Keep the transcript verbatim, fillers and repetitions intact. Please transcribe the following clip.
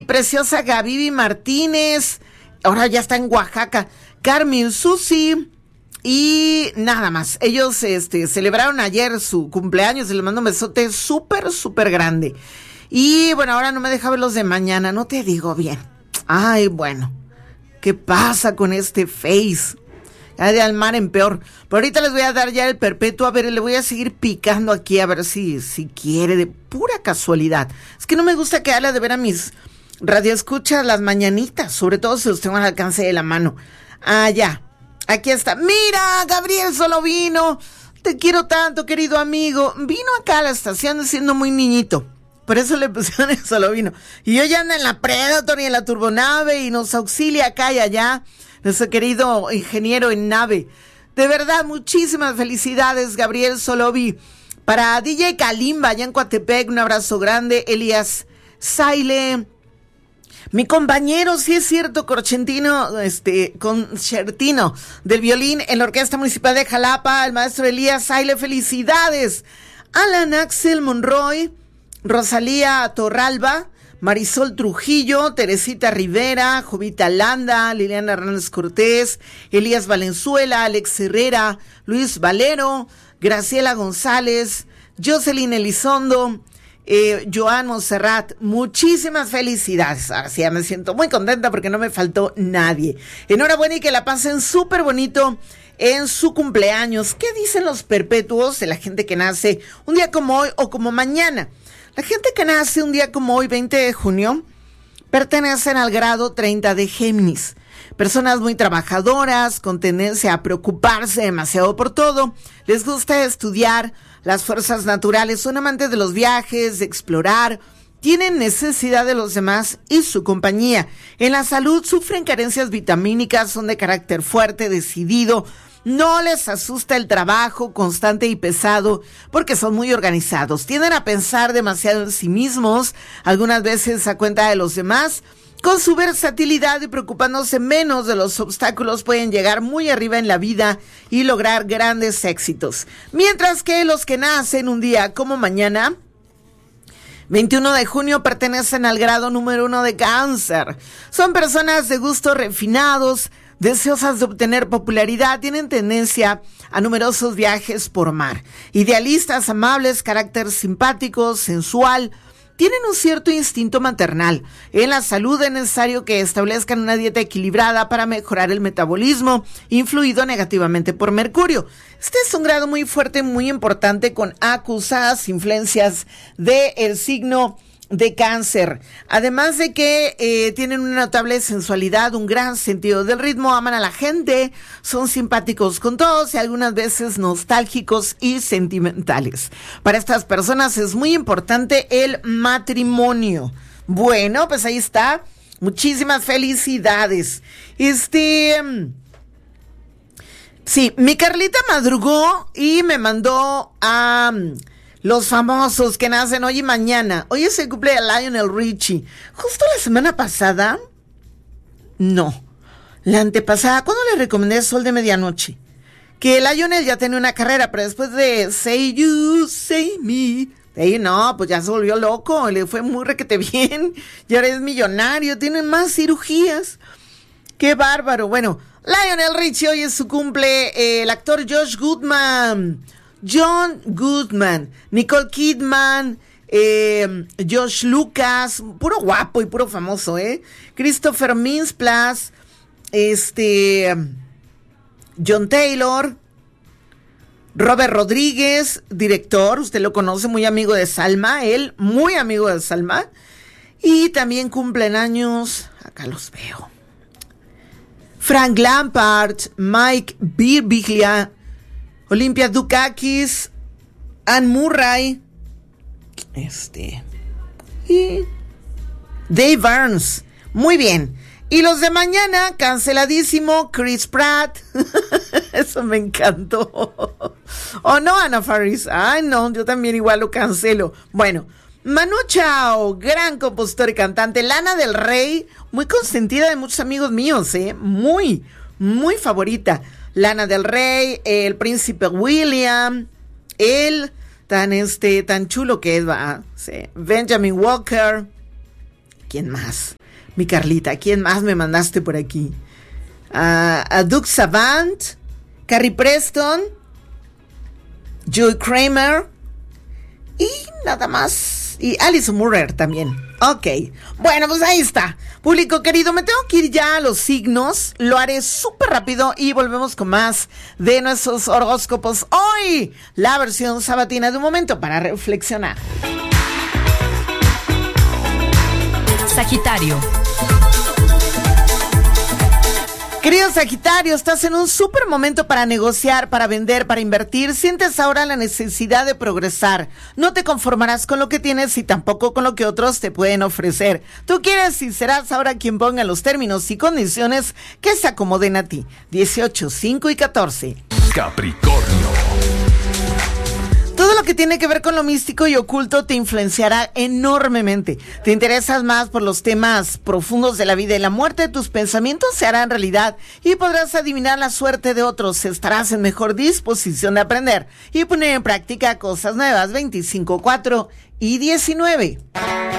preciosa Gaby Martínez, ahora ya está en Oaxaca. Carmen Susi y nada más. Ellos este, celebraron ayer su cumpleaños y les mando un besote súper, súper grande. Y bueno, ahora no me deja ver los de mañana, no te digo bien. Ay, bueno, ¿qué pasa con este Face? Ya de al mar en peor. Pero ahorita les voy a dar ya el perpetuo. A ver, le voy a seguir picando aquí a ver si, si quiere, de pura casualidad. Es que no me gusta que hable de ver a mis radioescuchas las mañanitas, sobre todo si los tengo al alcance de la mano. Ah, ya. Aquí está. Mira, Gabriel Solovino. Te quiero tanto, querido amigo. Vino acá a la estación siendo muy niñito. Por eso le pusieron el Solovino. Y yo ya ando en la Predator y en la turbonave y nos auxilia acá y allá nuestro querido ingeniero en nave. De verdad, muchísimas felicidades, Gabriel Solovi. Para D J Kalimba, allá en Coatepec, un abrazo grande. Elías Saile. Mi compañero, sí es cierto, Corchentino, este, concertino del violín en la Orquesta Municipal de Jalapa, el maestro Elías Saile, felicidades. Alan Axel Monroy, Rosalía Torralba, Marisol Trujillo, Teresita Rivera, Jovita Landa, Liliana Hernández Cortés, Elías Valenzuela, Alex Herrera, Luis Valero, Graciela González, Jocelyn Elizondo, Eh, Joan Monserrat, muchísimas felicidades. Ahora sí, ya me siento muy contenta porque no me faltó nadie. Enhorabuena y que la pasen súper bonito en su cumpleaños. ¿Qué dicen los perpetuos de la gente que nace un día como hoy o como mañana? La gente que nace un día como hoy, veinte de junio, pertenecen al grado treinta de Géminis. Personas muy trabajadoras, con tendencia a preocuparse demasiado por todo. Les gusta estudiar las fuerzas naturales, son amantes de los viajes, de explorar, tienen necesidad de los demás y su compañía. En la salud sufren carencias vitamínicas, son de carácter fuerte, decidido, no les asusta el trabajo constante y pesado porque son muy organizados. Tienden a pensar demasiado en sí mismos, algunas veces a cuenta de los demás. Con su versatilidad y preocupándose menos de los obstáculos pueden llegar muy arriba en la vida y lograr grandes éxitos. Mientras que los que nacen un día como mañana, veintiuno de junio, pertenecen al grado número uno de Cáncer. Son personas de gustos refinados, deseosas de obtener popularidad, tienen tendencia a numerosos viajes por mar. Idealistas, amables, carácter simpático, sensual. Tienen un cierto instinto maternal. En la salud es necesario que establezcan una dieta equilibrada para mejorar el metabolismo, influido negativamente por Mercurio. Este es un grado muy fuerte, muy importante, con acusadas influencias del signo de Cáncer. Además de que eh, tienen una notable sensualidad, un gran sentido del ritmo, aman a la gente, son simpáticos con todos y algunas veces nostálgicos y sentimentales. Para estas personas es muy importante el matrimonio. Bueno, pues ahí está. Muchísimas felicidades. Este... Sí, mi Carlita madrugó y me mandó a... los famosos que nacen hoy y mañana. Hoy es el cumple de Lionel Richie. Justo la semana pasada, no, la antepasada, ¿cuándo le recomendé Sol de Medianoche? Que Lionel ya tenía una carrera, pero después de Say You, Say Me, de ahí no, pues ya se volvió loco, le fue muy requete bien, y ahora es millonario, tiene más cirugías. ¡Qué bárbaro! Bueno, Lionel Richie, hoy es su cumple, eh, el actor Josh Goodman, John Goodman, Nicole Kidman, eh, Josh Lucas, puro guapo y puro famoso, ¿eh? Christopher Mintz-Plasse, este, John Taylor, Robert Rodríguez, director, usted lo conoce, muy amigo de Salma, él muy amigo de Salma, y también cumplen años, acá los veo, Frank Lampard, Mike Birbiglia, Olympia Dukakis, Anne Murray, este, y Dave Burns. Muy bien. Y los de mañana, canceladísimo, Chris Pratt. Eso me encantó. Oh, no, Ana Faris. Ay, no, yo también igual lo cancelo. Bueno, Manu Chao, gran compositor y cantante. Lana del Rey, muy consentida de muchos amigos míos, ¿eh? Muy, muy favorita. Lana del Rey, el príncipe William, él, tan este, tan chulo que es, va, sí, Benjamin Walker, ¿quién más? Mi Carlita, ¿quién más me mandaste por aquí? Uh, a Doug Savant, Carrie Preston, Joy Kramer y nada más. Y Alison Murrer también. Ok, bueno, pues ahí está. Público querido, me tengo que ir ya a los signos. Lo haré súper rápido y volvemos con más de nuestros horóscopos. Hoy, la versión sabatina de un momento para reflexionar. Sagitario. Querido Sagitario, estás en un súper momento para negociar, para vender, para invertir. Sientes ahora la necesidad de progresar. No te conformarás con lo que tienes y tampoco con lo que otros te pueden ofrecer. Tú quieres y serás ahora quien ponga los términos y condiciones que se acomoden a ti. dieciocho, cinco y catorce. Capricornio. Todo lo que tiene que ver con lo místico y oculto te influenciará enormemente. Te interesas más por los temas profundos de la vida y la muerte. Tus pensamientos se harán realidad y podrás adivinar la suerte de otros. Estarás en mejor disposición de aprender y poner en práctica cosas nuevas. veinticinco, cuatro y diecinueve.